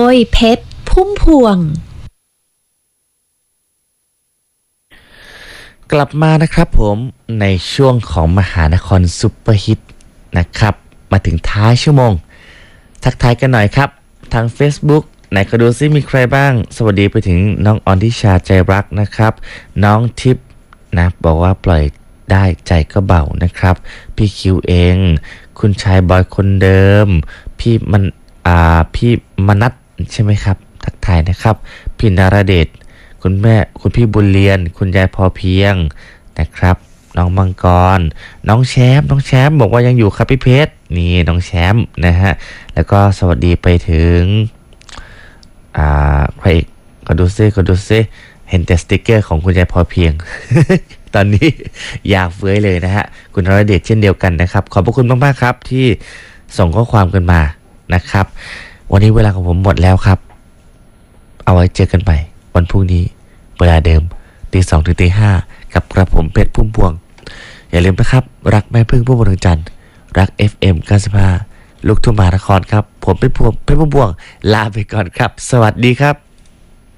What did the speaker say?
ยเพชรพุ่มพวงกลับมานะครับผมในช่วงของมหานครซุปเปอร์ฮิตนะครับมาถึงท้ายชั่วโมงทักทายกันหน่อยครับทาง Facebook ไหนก็ดูซิมีใครบ้างสวัสดีไปถึงน้องออนทิชาใจรักนะครับน้องทิพย์นะบอกว่าปล่อยได้ใจก็เบานะครับพี่คิวเองคุณชายบอยคนเดิมพี่มนัทใช่ไหมครับทักทายนะครับพี่นราเดชคุณแม่คุณพี่บุญเรียนคุณยายพอเพียงนะครับน้องมังกรน้องแชมป์บอกว่ายังอยู่ครับพี่เพชรนี่น้องแชมป์นะฮะแล้วก็สวัสดีไปถึงใครอีกก็ดูซิเห็นแต่สติกเกอร์ของคุณยายพอเพียง ตอนนี้อยากเฟ้ยเลยนะฮะคุณนรเดชเช่นเดียวกันนะครับขอบพระคุณมากๆครับที่ส่งข้อความกันมานะครับวันนี้เวลาของผมหมดแล้วครับเอาไว้เจอกันใหม่วันพรุ่งนี้เวลาเดิมตี 2 ถึงตี 5กับกระผมเพชรพุ่มพวงอย่าลืมนะครับรักแม่พึ่งพุ่มพวงดวงจันทร์รัก FM 95ลูกทุ่งมหานครครับผมเพชรพุ่มพวงลาไปก่อนครับสวัสดีครับ